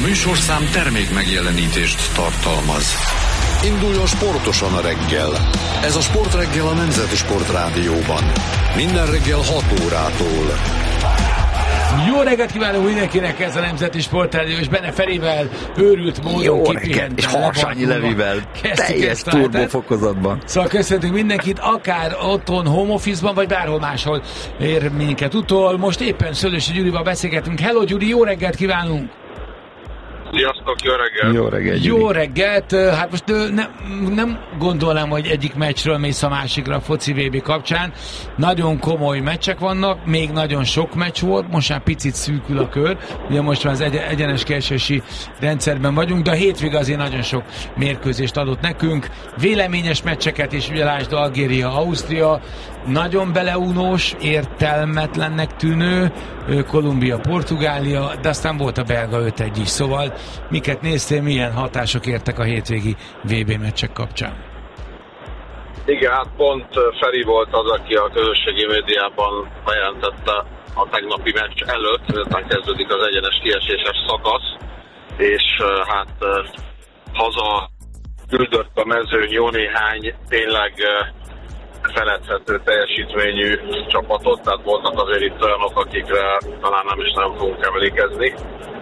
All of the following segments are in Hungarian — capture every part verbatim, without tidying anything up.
műsorszám termék megjelenítést tartalmaz. Induljon sportosan a reggel. Ez a Sportreggel a Nemzeti Sportrádióban. Minden reggel hat órától. Jó reggelt kívánunk mindenkinek, ez a Nemzeti Sportrádió, és benne Ferivel őrült módon kipihent. És Harsányi Levivel teljes turbofokozatban. Szóval köszöntünk mindenkit, akár otthon, home office-ban, vagy bárhol máshol ér minket utol. Most éppen Szőlősi Gyurival beszélgetünk. Hello Gyuri, jó reggelt kívánunk! Sziasztok, jó reggelt! Jó reggelt, Jó reggelt! Hát most nem, nem gondolom, hogy egyik meccsről mész a másikra a foci vé bé kapcsán. Nagyon komoly meccsek vannak, még nagyon sok meccs volt, most már picit szűkül a kör. Ugye most már az egy- egyenes kiesési rendszerben vagyunk, de a hétvége azért nagyon sok mérkőzést adott nekünk. Véleményes meccseket is, ugye lásd, Algéria, Ausztria, nagyon beleunós, értelmetlennek tűnő, Kolumbia, Portugália, de aztán volt a belga öt egy is, szóval miket néztél, milyen hatások értek a hétvégi vé bé meccsek kapcsán? Igen, hát pont Feri volt az, aki a közösségi médiában bejelentette a tegnapi meccs előtt, miután kezdődik az egyenes kieséses szakasz, és hát haza küldött a mezőny jó néhány tényleg feledhető teljesítményű csapatot, tehát voltak azért itt olyanok, akikre talán nem is nem fogunk emlékezni,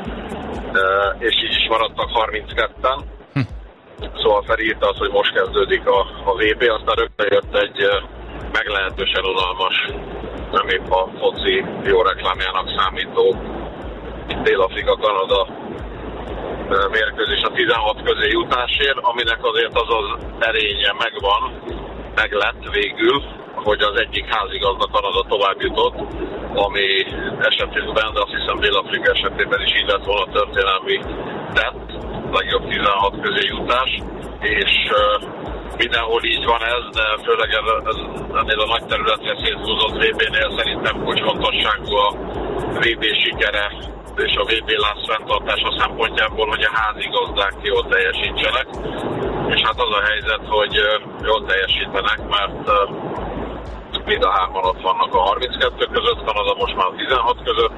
és így is maradtak harmincketten. Hm. Szóval Feri írta azt, hogy most kezdődik a, a vé bé, aztán rögtön jött egy meglehetősen unalmas, nem épp a foci jó reklámjának számító Dél-Afrika-Kanada mérkőzés a tizenhat közé jutásért, aminek azért az az erénye megvan, meg lett végül, hogy az egyik házigazda Kanada tovább jutott, ami esetében, de azt hiszem Dél-Afrika esetében is így lett volna történelmi tett, legjobb tizenhat közé jutás, és uh, mindenhol így van ez, de főleg ez, ez, ennél a nagy területre széthúzott vé bénél szerintem kulcsfontosságú a vé bé sikere és a vé bé láz fenntartása szempontjából, hogy a házigazdák jól teljesítsenek. És hát az a helyzet, hogy jól teljesítenek, mert mind a hárman ott vannak a harminckettő között, Kanada most már tizenhat között,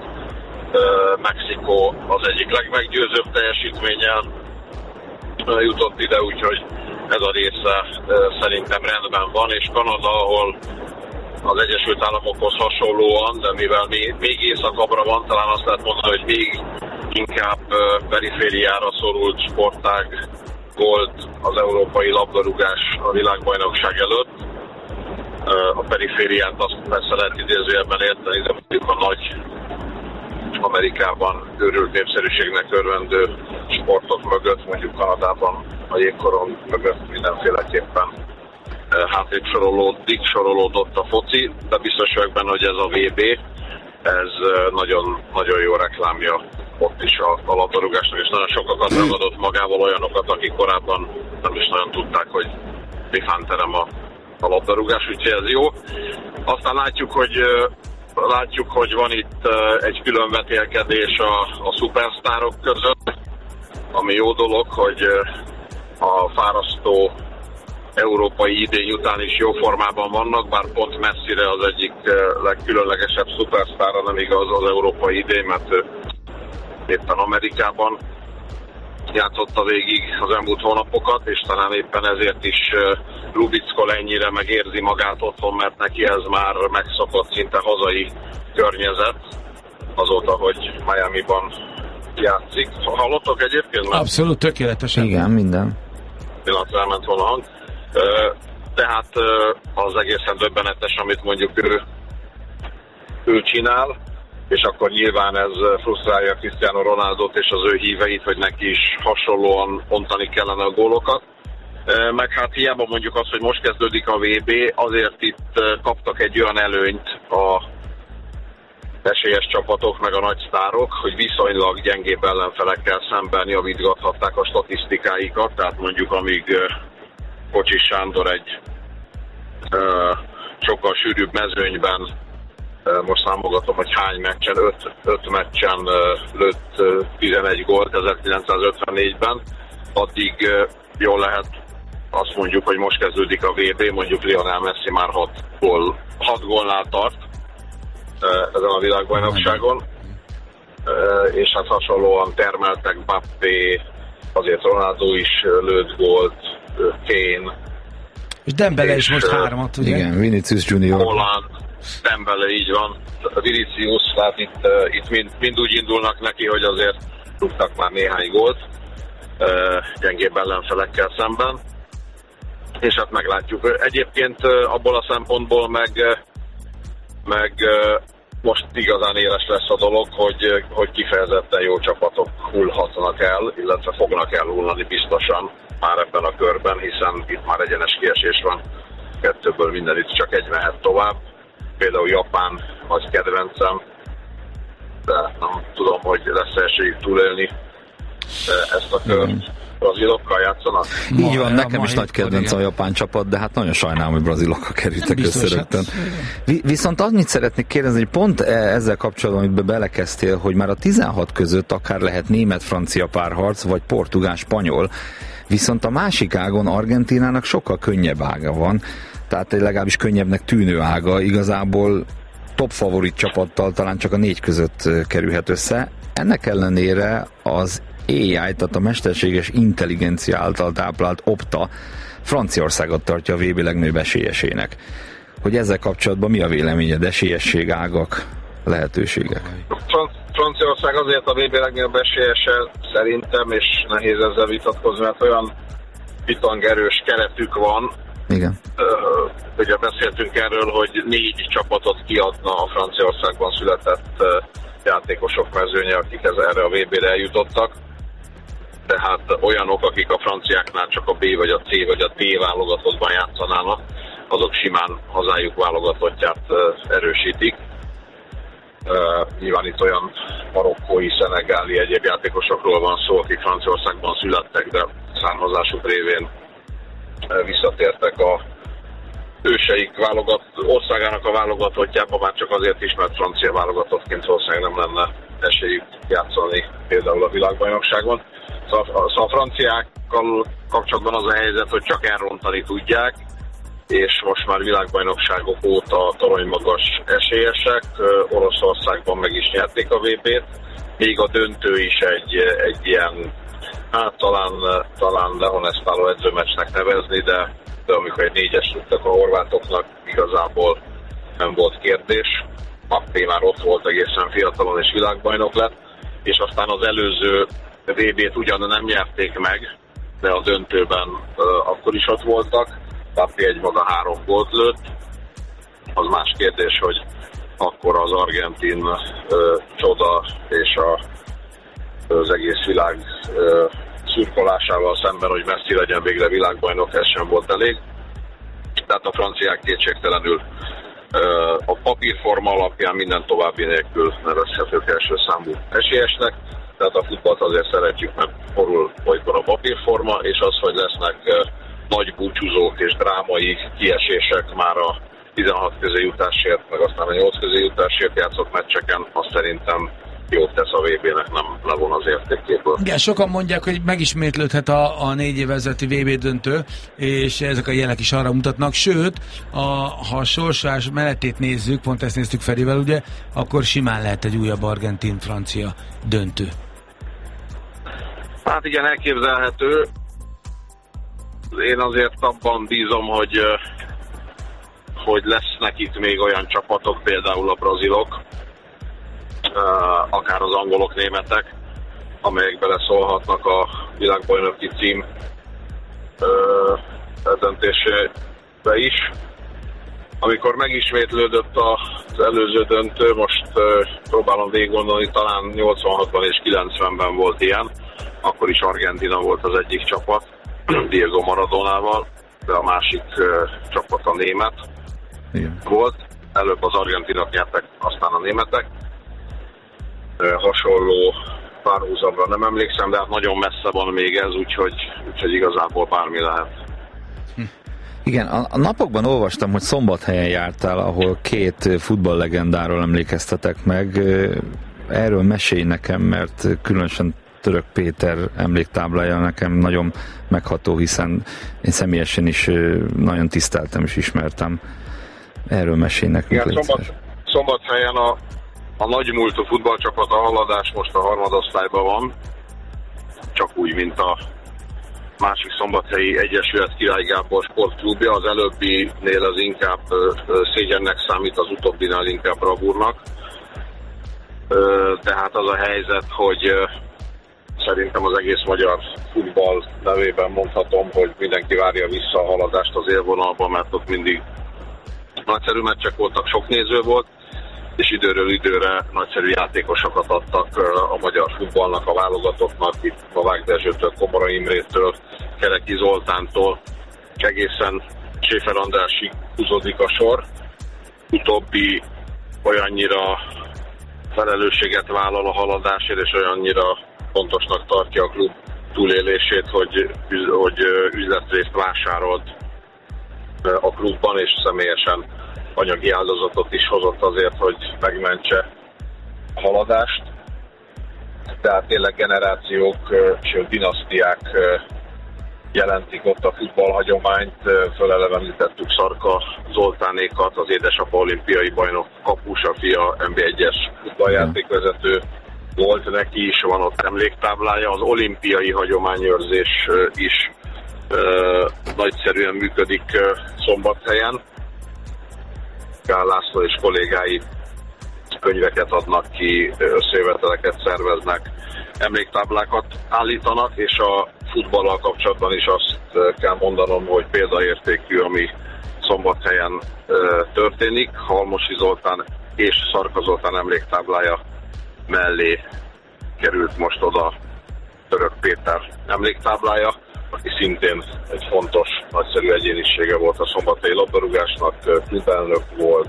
Mexikó az egyik legmeggyőzőbb teljesítménnyel jutott ide, úgyhogy ez a része szerintem rendben van, és Kanada, ahol az Egyesült Államokhoz hasonlóan, de mivel még, még északabbra van, talán azt lehet mondani, hogy még inkább perifériára szorult sportág volt az európai labdarúgás a világbajnokság előtt. A perifériát azt persze lehet idézőjelben érteni, de mondjuk a nagy Amerikában őrült népszerűségnek örvendő sportok mögött, mondjuk Kanadában a jégkoron mögött mindenféleképpen hátrébb sorolódik, sorolódott a foci, de biztos vagyok benne, hogy ez a vé bé, ez nagyon, nagyon jó reklámja ott is a, a labdarúgásnak, és nagyon sokakat ragadott magával, olyanokat, akik korábban nem is nagyon tudták, hogy mi fánterem a, a labdarúgás, úgyhogy ez jó. Aztán látjuk, hogy látjuk, hogy van itt egy külön vetélkedés a, a szupersztárok között, ami jó dolog, hogy a fárasztó európai idény után is jó formában vannak, bár pont messzire az egyik legkülönlegesebb szupersztára nem igaz az európai idény, mert ő éppen Amerikában játszotta végig az elmúlt hónapokat, és talán éppen ezért is lubickol ennyire, megérzi magát otthon, mert neki ez már megszokott szinte hazai környezet, azóta, hogy Miamiban játszik. Hallottok egyébként? Abszolút, tökéletesen. Igen, minden. Pillanatra elment volna hang. Tehát az egészen döbbenetes, amit mondjuk ő, ő csinál, és akkor nyilván ez frusztrálja Cristiano Ronaldot és az ő híveit, hogy neki is hasonlóan ontani kellene a gólokat. Meg hát hiába mondjuk azt, hogy most kezdődik a vé bé, azért itt kaptak egy olyan előnyt a esélyes csapatok, meg a nagy sztárok, hogy viszonylag gyengébb ellenfelekkel szemben javítgathatták a statisztikáikat, tehát mondjuk amíg Kocsis Sándor egy uh, sokkal sűrűbb mezőnyben, uh, most számogatom, hogy hány meccsen, öt, öt meccsen uh, lőtt uh, tizenegy gólt ezerkilencszázötvennégyben, addig uh, jól lehet azt mondjuk, hogy most kezdődik a vé bé, mondjuk Lionel Messi már hat, gól, hat gólnál tart uh, ezen a világbajnokságon. és hát hasonlóan termeltek Mbappé, azért Ronaldo is lőtt gólt, Kane. És Dembele is most hármat, ugye? Igen, Vinicius Junior. Holland, Dembele, így van. Vinicius, tehát itt, itt mind, mind úgy indulnak neki, hogy azért rúgtak már néhány gólt gyengébb ellenfelekkel szemben. És hát meglátjuk. Egyébként abból a szempontból meg, meg most igazán éles lesz a dolog, hogy, hogy kifejezetten jó csapatok hullhatnak el, illetve fognak elhullani biztosan már ebben a körben, hiszen itt már egyenes kiesés van. Kettőből minden itt csak egy mehet tovább. Például Japán nagy kedvencem, de nem tudom, hogy lesz esélyük túlélni ezt a kört. Brazilokkal játszanak? Így van, nekem is nagy kedvenc a japán csapat, de hát nagyon sajnálom, hogy brazilokkal kerültek össze rögtön. Viszont annyit szeretnék kérdezni, hogy pont ezzel kapcsolatban, amit belekezdtél, hogy már a tizenhat között akár lehet német-francia párharc, vagy portugál-spanyol, viszont a másik ágon Argentínának sokkal könnyebb ága van, tehát legalábbis könnyebbnek tűnő ága, igazából top favorit csapattal talán csak a négy között kerülhet össze. Ennek ellenére az á i, tehát a mesterséges intelligencia által táplált Opta Franciaországot tartja a vé bé legnagyobb esélyesének. Hogy ezzel kapcsolatban mi a véleményed? Esélyesség, ágak, lehetőségek? Franciaország azért a vé bé legnagyobb esélyese szerintem, és nehéz ezzel vitatkozni, mert olyan bitangerős keretük van. Igen. Uh, ugye beszéltünk erről, hogy négy csapatot kiadna a Franciaországban született uh, játékosok mezőnye, akik ez erre a vé bére eljutottak. Tehát olyanok, akik a franciáknál csak a B vagy a C vagy a D válogatottban játszanának, azok simán hazájuk válogatottját uh, erősítik. Uh, nyilván itt olyan marokkói, szenegáli, egyéb játékosokról van szó, akik Franciaországban születtek, de származásuk révén uh, visszatértek a őseik válogat, országának a válogatottjába, már csak azért is, mert francia válogatottként valószínűleg nem lenne esélyük játszani például a világbajnokságon. Szóval a franciákkal kapcsolatban az a helyzet, hogy csak elrontani tudják, és most már világbajnokságok óta toronymagas esélyesek. Oroszországban meg is nyerték a vé bét, még a döntő is egy, egy ilyen, hát talán, talán dehonestáló edzőmeccsnek nevezni, de, de amikor egy négyes tudtak a horvátoknak, igazából nem volt kérdés. Mbappé már ott volt egészen fiatalon és világbajnok lett, és aztán az előző vé bét ugyan nem nyerték meg, de a döntőben uh, akkor is ott voltak. Mbappé egymaga három gólt lőtt. Az más kérdés, hogy akkor az argentin uh, csoda és a, az egész világ uh, szurkolásával szemben, hogy Messi legyen végre világbajnok, ez sem volt elég. Tehát a franciák kétségtelenül uh, a papírforma alapján minden további nélkül nevezhetők első számú esélyesnek. Tehát a futballt azért szeretjük, mert borul olykor a papírforma, és az, hogy lesznek uh, nagy búcsúzók és drámai kiesések már a tizenhat közé jutásért, meg aztán a nyolc közé jutásért játszott meccseken, azt szerintem jót tesz a vé bének, nem levon az értékéből. Igen, sokan mondják, hogy megismétlődhet a, a négy év ezelőtti vé bé döntő, és ezek a jelek is arra mutatnak, sőt, a, ha a sorsás menetét nézzük, pont ezt néztük Ferivel, ugye, akkor simán lehet egy újabb argentin-francia döntő. Hát igen, elképzelhető. Én azért abban bízom, hogy, hogy lesznek itt még olyan csapatok, például a brazilok, akár az angolok, németek, amelyek beleszólhatnak a világbajnoki cím döntésébe is. Amikor megismétlődött az előző döntő, most próbálom végig gondolni, talán nyolcvanhatban és kilencvenben volt ilyen, akkor is Argentína volt az egyik csapat, Diego Maradonával, de a másik uh, csapat a német Igen. volt. Előbb az argentinok nyertek, aztán a németek. Uh, hasonló párhuzamra nem emlékszem, de hát nagyon messze van még ez, úgyhogy, úgyhogy igazából bármi lehet. Hm. Igen, a, a napokban olvastam, hogy Szombathelyen jártál, ahol két futballlegendáról emlékeztetek meg. Erről mesélj nekem, mert különösen Török Péter emléktáblája nekem nagyon megható, hiszen én személyesen is nagyon tiszteltem és ismertem. Erről mesélj nekünk. Igen, szombat, Szombathelyen a a nagy múltú futballcsapat, a Haladás most a harmadosztályban van, csak úgy, mint a másik szombathelyi Egyesület Király Gábor sportklubja. Az előbbinél az inkább szégyennek számít, az utóbbinál inkább bravúrnak. Tehát az a helyzet, hogy szerintem az egész magyar futball nevében mondhatom, hogy mindenki várja vissza a Haladást az élvonalba, mert ott mindig nagyszerű meccsek voltak, sok néző volt, és időről időre nagyszerű játékosokat adtak a magyar futballnak, a válogatottnak, itt Novák Dezsőtől, Komora Imrétől, Kereki Zoltántól, egészen Schäfer Andrásig húzódik a sor. Utóbbi olyannyira felelősséget vállal a Haladásért, és olyannyira fontosnak tartja a klub túlélését, hogy, hogy üzletrészt vásárolt a klubban, és személyesen anyagi áldozatot is hozott azért, hogy megmentse a Haladást. Tehát tényleg generációk, sőt dinasztiák jelentik ott a futballhagyományt. Fölelevenítettük Szarka Zoltánékat, az édesapa olimpiai bajnok kapus, a fia en bé egyes futballjátékvezető volt, neki is van ott emléktáblája. Az olimpiai hagyományőrzés is ö, nagyszerűen működik ö, Szombathelyen. Gál László és kollégái könyveket adnak ki, összejöveteleket szerveznek, emléktáblákat állítanak, és a futballal kapcsolatban is azt kell mondanom, hogy példaértékű, ami Szombathelyen történik. Halmosi Zoltán és Szarka Zoltán emléktáblája mellé került most oda Török Péter emléktáblája, aki szintén egy fontos, nagyszerű egyénisége volt a szombathelyi labdarúgásnak, klubelnök volt,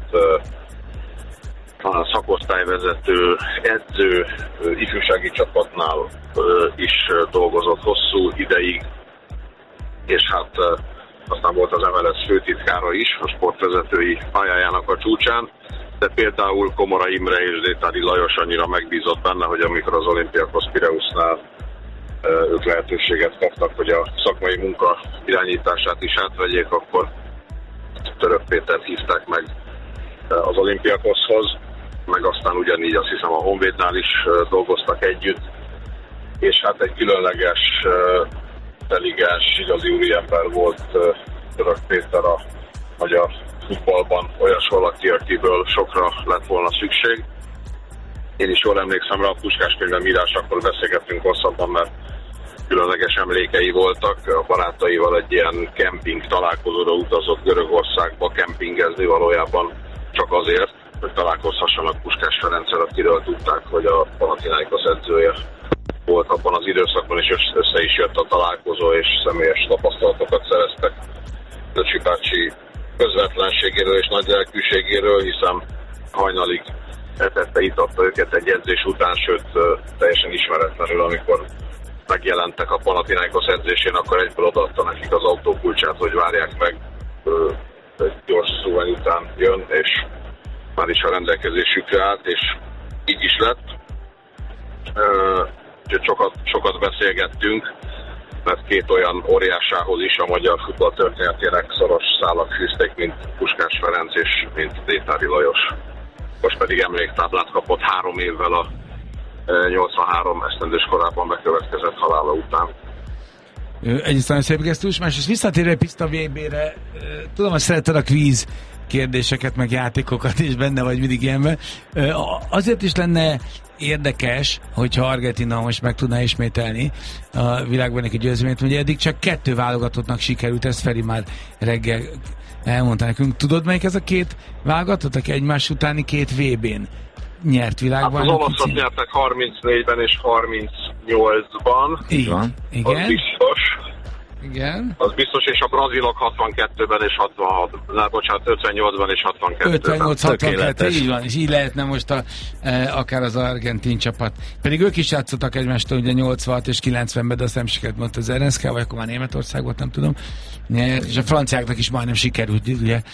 szakosztályvezető, edző, ifjúsági csapatnál is dolgozott hosszú ideig, és hát aztán volt az em el es főtitkára is a sportvezetői pályájának a csúcsán, de például Komora Imre és Détári Lajos annyira megbízott benne, hogy amikor az Olympiakos Pireusznál ők lehetőséget kaptak, hogy a szakmai munka irányítását is átvegyék, akkor Török Pétert hívták meg az Olympiakoshoz, meg aztán ugyanígy azt hiszem a Honvédnál is dolgoztak együtt, és hát egy különleges, intelligens, igazi úriember volt Török Péter a magyar futballban, olyas valaki, akiből sokra lett volna szükség. Én is jól emlékszem rá, a Puskás könyvem írásakor beszélgettünk hosszabban, mert különleges emlékei voltak. A barátaival egy ilyen kemping találkozóra utazott Görögországba kempingezni, valójában csak azért, hogy találkozhassanak Puskás Ferenccel, akiről tudták, hogy a Panathinaikos edzője volt abban az időszakban, és össze is jött a találkozó, és személyes tapasztalatokat szereztek Döcsi bácsi közvetlenségéről és nagy lelkűségéről, hiszen hajnalig etette, itatta őket egy edzés után, sőt teljesen ismeretlenül, amikor megjelentek a Panathinaikos edzésén, akkor egyből odaadta nekik az autókulcsát, hogy várják meg, egy gyors szóval után jön, és már is a rendelkezésükre állt, és így is lett. Úgyhogy sokat, sokat beszélgettünk, mert két olyan óriásához is a magyar futball történetének szoros szálak fűzték, mint Puskás Ferenc és mint Détári Lajos. Most pedig emléktáblát kapott három évvel a nyolcvanhárom esztendős korában bekövetkezett halála után. Egyrészt nagyon szép gesztus, másrészt visszatérve egy Pista vé bé-re, tudom, hogy szereted a kvíz kérdéseket, meg játékokat is benne vagy mindig ilyenben. Azért is lenne érdekes, hogyha Argentina most meg tudná ismételni a világbajnoki győzelmét, ugye eddig csak kettő válogatottnak sikerült, ezt Feri már reggel elmondta nekünk. Tudod, melyik ez a két válogatott, aki egymás utáni két vé bén nyert világbajnoki? Hát az olaszok nyertek harmincnégyben és harmincnyolcban. Így van. Igen. Az biztos. Igen. Az biztos, és a brazilok hatvankettőben és hatvanhatban, ne, bocsánat, ötvennyolcban és hatvankettőben. ötvennyolc hatvankettő, így van, és így lehetne most a, e, akár az argentin csapat. Pedig ők is játszottak egymástól, ugye nyolcvanhat és kilencvenben, de azt nem sikerült, mondta az er en es ká, vagy akkor már Németország volt, nem tudom. És a franciáknak is majdnem sikerült, ugye